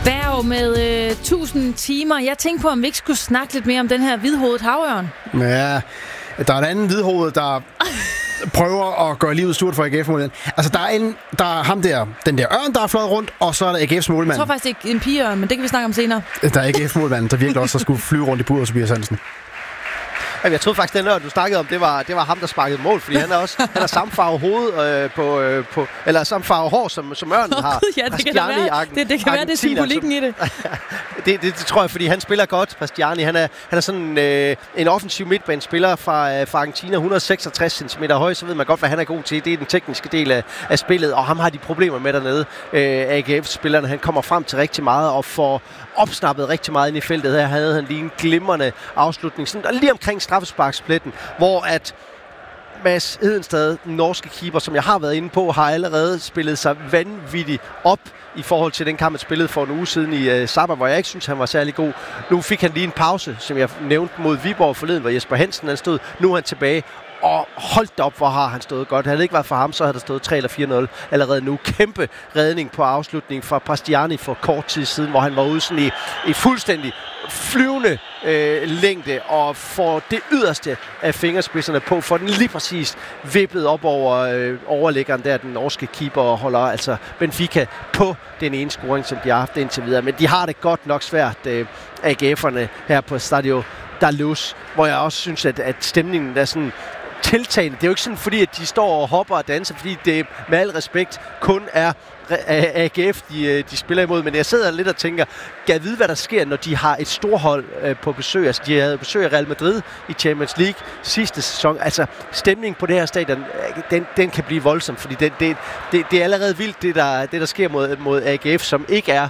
Berg med 1000 timer. Jeg tænkte på, om vi ikke skulle snakke lidt mere om den her hvidhovedet havørn. Ja, der er en anden hvidhoved, der prøver at gøre livet stort for AGF-målmanden. Altså, der er ham der, den der ørn, der er fløjet rundt, og så er der AGF's målmand. Jeg tror faktisk ikke en pigeørn, men det kan vi snakke om senere. Der er AGF-målmanden, der virkelig også skulle flyve rundt i buret, Tobias Hansen. Jeg troede faktisk, den du snakkede om, det var ham, der sparkede mål, fordi han er samme farve hoved eller samme farve hår, som ørnen har. Ja, det kan være, det er symbolikken i det. det tror jeg, fordi han spiller godt, Bastiani. Han er sådan en offensiv midtbanespiller fra Argentina, 166 cm høj, så ved man godt, hvad han er god til. Det er den tekniske del af spillet, og ham har de problemer med dernede. AGF-spillerne, han kommer frem til rigtig meget og får opsnappet rigtig meget ind i feltet. Her havde han lige en glimrende afslutning, sådan, lige omkring straffesparkspletten, hvor at Mads Hedenstad, den norske keeper, som jeg har været inde på, har allerede spillet sig vanvittigt op i forhold til den kamp, han spillede for en uge siden i Sabah, hvor jeg ikke synes, han var særlig god. Nu fik han lige en pause, som jeg nævnte mod Viborg forleden, hvor Jesper Hansen han stod. Nu er han tilbage. Og holdt op, hvor har han stået godt. Havde det ikke været for ham, så havde der stået 3 eller 4-0 allerede nu. Kæmpe redning på afslutning fra Bastiani for kort tid siden, hvor han var ude sådan i fuldstændig flyvende længde og får det yderste af fingerspidserne på, for den lige præcis vippet op over overlæggeren der, den norske keeper, og holder altså Benfica på den ene scoring, som de har haft indtil videre. Men de har det godt nok svært, AGF'erne her på Stadio da Luz, hvor jeg også synes, at stemningen er sådan tiltagende. Det er jo ikke sådan, fordi at de står og hopper og danser, fordi det med al respekt kun er AGF, de spiller imod. Men jeg sidder lidt og tænker, kan jeg vide, hvad der sker, når de har et storhold på besøg? Altså, de havde besøg af Real Madrid i Champions League sidste sæson. Altså, stemningen på det her stadion, den kan blive voldsom, fordi det er allerede vildt, det der sker mod AGF, som ikke er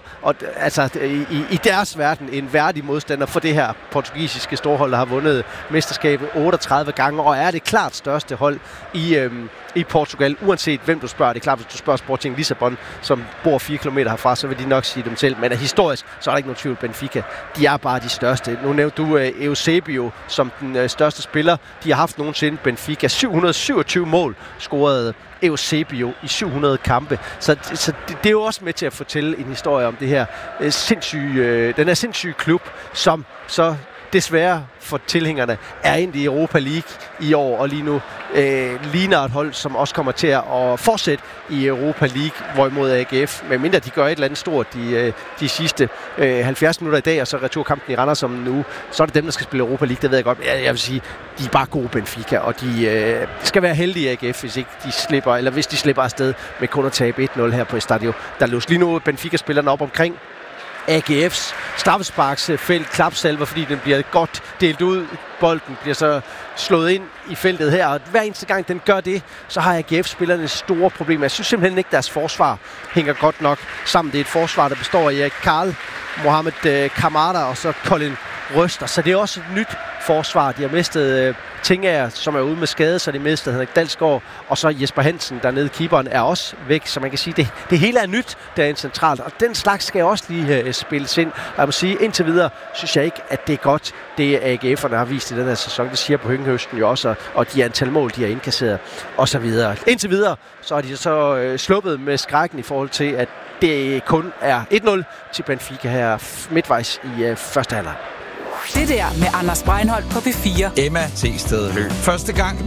i deres verden en værdig modstander for det her portugisiske storhold, der har vundet mesterskabet 38 gange, og er det klart største hold i Portugal, uanset hvem du spørger. Det er klart, hvis du spørger Sporting Lissabon, som bor 4 km herfra, så vil de nok sige dem selv. Men historisk, så er der ikke nogen tvivl. Benfica, de er bare de største. Nu nævnte du Eusebio som den største spiller. De har haft nogensinde Benfica. 727 mål scorede Eusebio i 700 kampe. Så det er jo også med til at fortælle en historie om det her den her sindssyge klub, som så desværre for tilhængerne er ind i Europa League i år, og lige nu ligner et hold, som også kommer til at fortsætte i Europa League, hvorimod AGF, medmindre de gør et eller andet stort de sidste 70 minutter i dag, og så returkampen i Randers om en uge, så er det dem, der skal spille Europa League, det ved jeg godt. Jeg vil sige, de er bare gode Benfica, og de skal være heldige AGF, hvis de slipper afsted med kun at tabe 1-0 her på Estadio da Luz. Lige nu Benfica-spillerne op omkring AGF's straffesparksfelt klapsalver, fordi den bliver godt delt ud. Bolden bliver så slået ind i feltet her, og hver eneste gang den gør det, så har AGF-spillerne store problemer. Jeg synes simpelthen ikke, deres forsvar hænger godt nok sammen. Det er et forsvar, der består af Erik Karl, Mohamed Kamada og så Colin Røster. Så det er også et nyt forsvar. De har mistet Tingager, som er ude med skade, så de mistet Henrik Dalsgaard, og så Jesper Hansen dernede, keeperen, er også væk, så man kan sige, det hele er nyt derinde centralt, og den slags skal også lige spilles ind. Og jeg må sige, indtil videre synes jeg ikke, at det er godt, det AGF'erne har vist i den her sæson. Det siger på Høngenhøsten jo også, og de antal mål, de har indkasseret, og så videre. Indtil videre, så har de så sluppet med skrækken i forhold til, at det kun er 1-0 til Benfica her midtvejs i første halvleg. Det der med Anders Breinholt på P4. Emma T. Sted Høgh. Første gang